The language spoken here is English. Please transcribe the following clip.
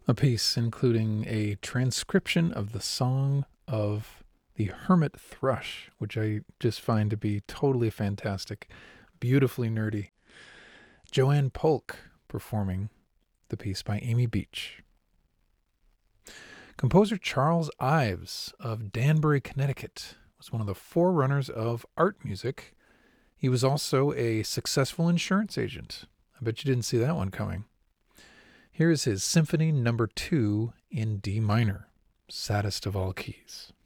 A piece including a transcription of the song of the hermit thrush, which I just find to be totally fantastic, beautifully nerdy. Joanne Polk performing the piece by Amy Beach. Composer Charles Ives of Danbury, Connecticut, was one of the forerunners of art music. He was also a successful insurance agent. I bet you didn't see that one coming. Here is his Symphony Number 2 in D minor, saddest of all keys.